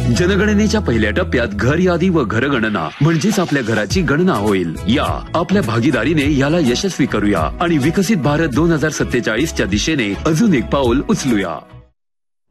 जनगणनेच्या पहिल्या टप्प्यात घर यादी व घरगणना म्हणजेच आपल्या घराची गणना होईल. या आपल्या भागीदारीने याला यशस्वी करूया आणि विकसित भारत 2047 च्या दिशेने अजून एक पाऊल उचलूया.